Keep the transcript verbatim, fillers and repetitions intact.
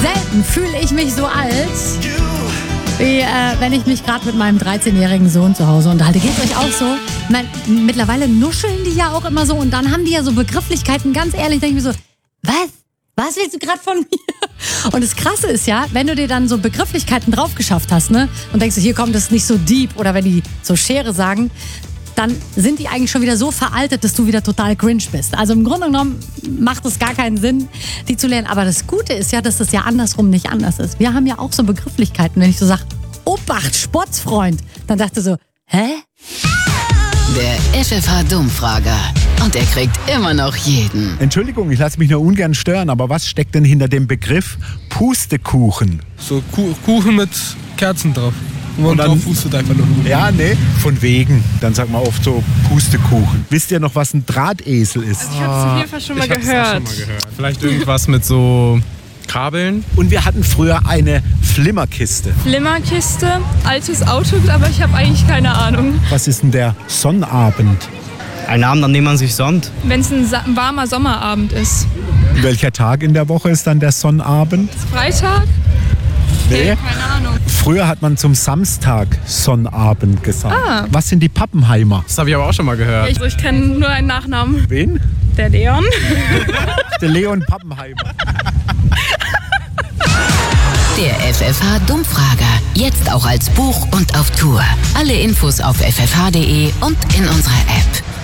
Selten fühle ich mich so alt, wie äh, wenn ich mich gerade mit meinem dreizehnjährigen Sohn zu Hause unterhalte. Geht euch auch so? Man, mittlerweile nuscheln die ja auch immer so und dann haben die ja so Begrifflichkeiten. Ganz ehrlich, denke ich mir so, was? Was willst du gerade von mir? Und das Krasse ist ja, wenn du dir dann so Begrifflichkeiten drauf geschafft hast, ne, und denkst, hier kommt das nicht so deep, oder wenn die so Schere sagen, dann sind die eigentlich schon wieder so veraltet, dass du wieder total cringe bist. Also im Grunde genommen macht es gar keinen Sinn, die zu lernen. Aber das Gute ist ja, dass das ja andersrum nicht anders ist. Wir haben ja auch so Begrifflichkeiten. Wenn ich so sage, Obacht, Sportsfreund, dann dachte so, hä? Der F F H-Dummfrager. Und er kriegt immer noch jeden. Entschuldigung, ich lasse mich nur ungern stören, aber was steckt denn hinter dem Begriff Pustekuchen? So Kuh- Kuchen mit Kerzen drauf. Und man Und dann- drauf pustet einfach nur. Ja, nee, von wegen. Dann sagt man oft so Pustekuchen. Wisst ihr noch, was ein Drahtesel ist? Ich hab's auf jeden Fall schon mal Ich hab's auch gehört. schon mal gehört. Vielleicht irgendwas mit so Kabeln. Und wir hatten früher eine Flimmerkiste. Flimmerkiste, altes Auto, aber ich habe eigentlich keine Ahnung. Was ist denn der Sonnabend? Ein Abend, an dem man sich sonnt. Wenn es ein sa- warmer Sommerabend ist. Welcher Tag in der Woche ist dann der Sonnabend? Freitag? Nee. Keine Ahnung. Früher hat man zum Samstag Sonnabend gesagt. Ah. Was sind die Pappenheimer? Das habe ich aber auch schon mal gehört. Ich, ich kenne nur einen Nachnamen. Wen? Der Leon. Der Leon Pappenheimer. Der F F H-Dummfrager. Jetzt auch als Buch und auf Tour. Alle Infos auf f f h punkt d e und in unserer App.